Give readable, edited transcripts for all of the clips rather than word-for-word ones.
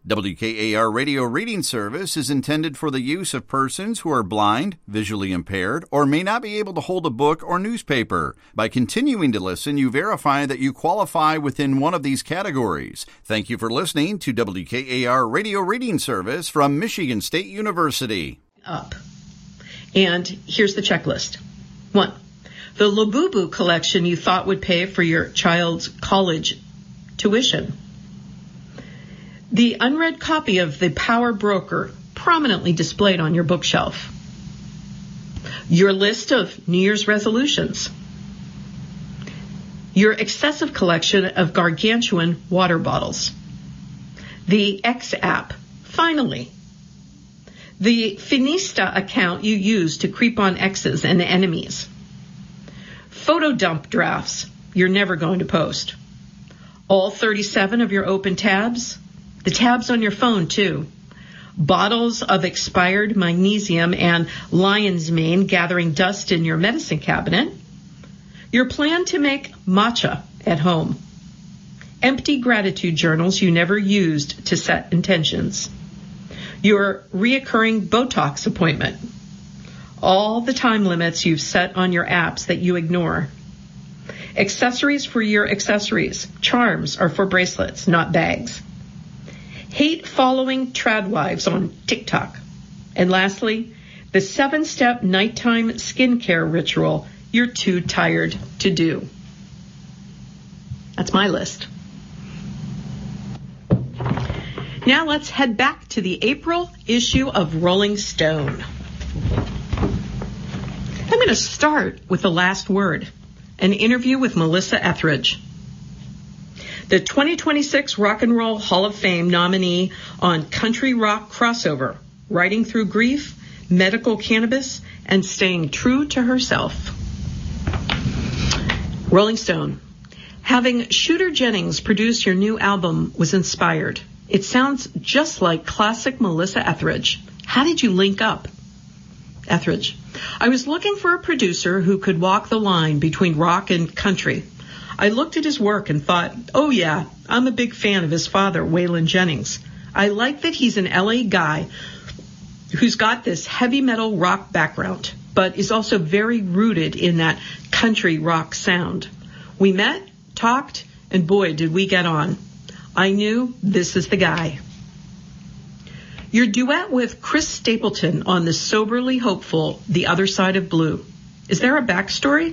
WKAR Radio Reading Service is intended for the use of persons who are blind, visually impaired, or may not be able to hold a book or newspaper. By continuing to listen, you verify that you qualify within one of these categories. Thank you for listening to WKAR Radio Reading Service from Michigan State University. Up. And here's the checklist. 1. The Labubu collection you thought would pay for your child's college tuition. The unread copy of The Power Broker prominently displayed on your bookshelf. Your list of New Year's resolutions. Your excessive collection of gargantuan water bottles. The X app, finally. The Finista account you use to creep on exes and enemies. Photo dump drafts you're never going to post. All 37 of your open tabs. The tabs on your phone, too. Bottles of expired magnesium and lion's mane gathering dust in your medicine cabinet. Your plan to make matcha at home. Empty gratitude journals you never used to set intentions. Your reoccurring Botox appointment. All the time limits you've set on your apps that you ignore. Accessories for your accessories. Charms are for bracelets, not bags. Hate following tradwives on TikTok. And lastly, the 7-step nighttime skincare ritual you're too tired to do. That's my list. Now let's head back to the April issue of Rolling Stone. I'm going to start with the last word, an interview with Melissa Etheridge. The 2026 Rock and Roll Hall of Fame nominee on Country Rock Crossover, Riding Through Grief, Medical Cannabis, and Staying True to Herself. Rolling Stone. Having Shooter Jennings produce your new album was inspired. It sounds just like classic Melissa Etheridge. How did you link up? Etheridge. I was looking for a producer who could walk the line between rock and country. I looked at his work and thought, oh yeah, I'm a big fan of his father, Waylon Jennings. I like that he's an LA guy who's got this heavy metal rock background, but is also very rooted in that country rock sound. We met, talked, and boy, did we get on. I knew this is the guy. Your duet with Chris Stapleton on the soberly hopeful The Other Side of Blue. Is there a backstory?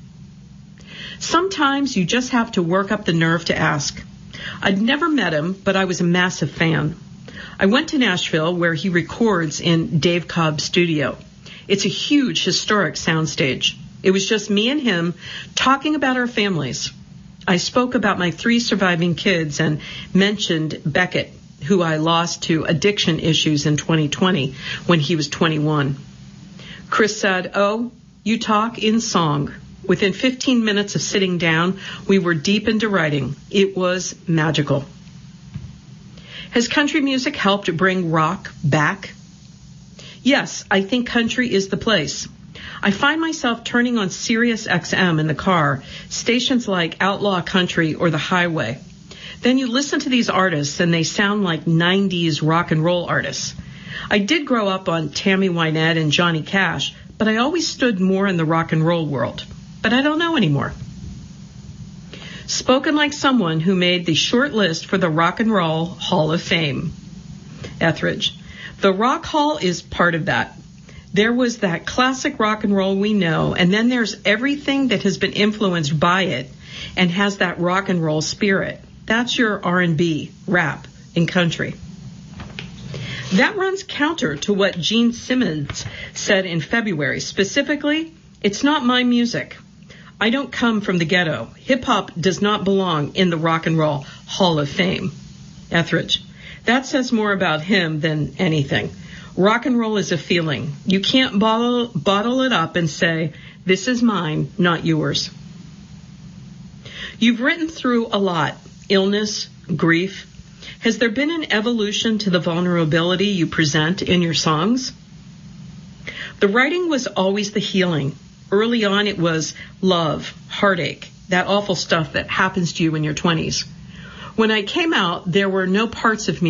Sometimes you just have to work up the nerve to ask. I'd never met him, but I was a massive fan. I went to Nashville, where he records in Dave Cobb's studio. It's a huge, historic soundstage. It was just me and him talking about our families. I spoke about my 3 surviving kids and mentioned Beckett, who I lost to addiction issues in 2020 when he was 21. Chris said, oh, you talk in song. Within 15 minutes of sitting down, we were deep into writing. It was magical. Has country music helped bring rock back? Yes, I think country is the place. I find myself turning on Sirius XM in the car, stations like Outlaw Country or The Highway. Then you listen to these artists and they sound like 90s rock and roll artists. I did grow up on Tammy Wynette and Johnny Cash, but I always stood more in the rock and roll world. But I don't know anymore. Spoken like someone who made the short list for the Rock and Roll Hall of Fame. Etheridge. The Rock Hall is part of that. There was that classic rock and roll we know, and then there's everything that has been influenced by it and has that rock and roll spirit. That's your R&B, rap, and country. That runs counter to what Gene Simmons said in February. Specifically, it's not my music. I don't come from the ghetto. Hip-hop does not belong in the Rock and Roll Hall of Fame. Etheridge. That says more about him than anything. Rock and roll is a feeling. You can't bottle it up and say, this is mine, not yours. You've written through a lot. Illness, grief. Has there been an evolution to the vulnerability you present in your songs? The writing was always the healing. Early on, it was love, heartache, that awful stuff that happens to you in your 20s. When I came out, there were no parts of me